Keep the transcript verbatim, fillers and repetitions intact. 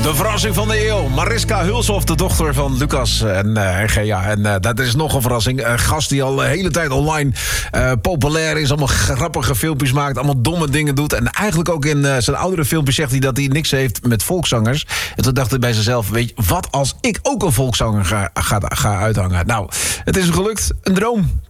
De verrassing van de eeuw. Mariska Hulshoff, de dochter van Lucas en uh, Gea. En uh, dat is nog een verrassing. Een gast die al de hele tijd online uh, populair is. Allemaal grappige filmpjes maakt. Allemaal domme dingen doet. En eigenlijk ook in uh, zijn oudere filmpjes zegt hij dat hij niks heeft met volkszangers. En toen dacht hij bij zichzelf, weet je, wat als ik ook een volkszanger ga, ga, ga uithangen? Nou, het is hem gelukt. Een droom.